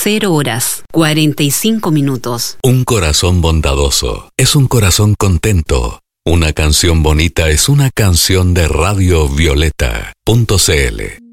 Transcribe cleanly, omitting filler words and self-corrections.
0 horas 45 minutos. Un corazón bondadoso es un corazón contento. Una canción bonita es una canción de Radio Violeta.cl.